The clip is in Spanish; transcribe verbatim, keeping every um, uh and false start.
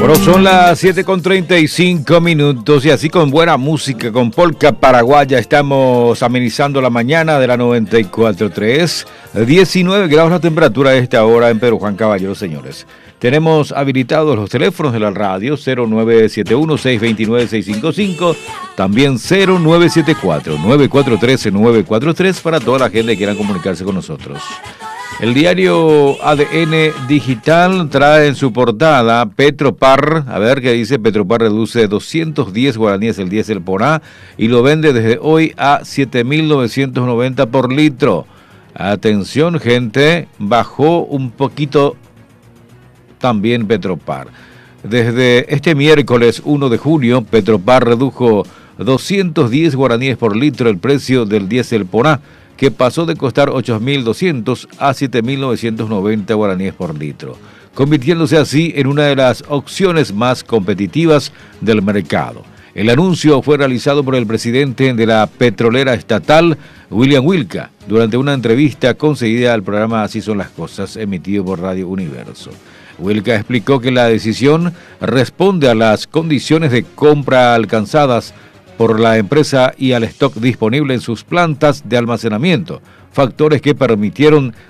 Bueno, son las siete con treinta y cinco minutos y así con buena música, con polka paraguaya, estamos amenizando la mañana de la noventa y cuatro punto tres. diecinueve grados la temperatura a esta hora en Pedro Juan Caballero, señores. Tenemos habilitados los teléfonos de la radio cero nueve siete uno, seis dos nueve, seis cinco cinco, también cero nueve siete cuatro, nueve cuatro uno tres, nueve cuatro tres para toda la gente que quiera comunicarse con nosotros. El diario A D N Digital trae en su portada Petropar, a ver qué dice. Petropar reduce doscientos diez guaraníes el diésel por A y lo vende desde hoy a siete mil novecientos noventa por litro. Atención, gente, bajó un poquito también Petropar. Desde este miércoles uno de junio, Petropar redujo doscientos diez guaraníes por litro el precio del diésel por A, que pasó de costar ocho mil doscientos a siete mil novecientos noventa guaraníes por litro, convirtiéndose así en una de las opciones más competitivas del mercado. El anuncio fue realizado por el presidente de la petrolera estatal, William Wilca, durante una entrevista concedida al programa Así son las cosas, emitido por Radio Universo. Wilca explicó que la decisión responde a las condiciones de compra alcanzadas por la empresa y al stock disponible en sus plantas de almacenamiento, factores que permitieron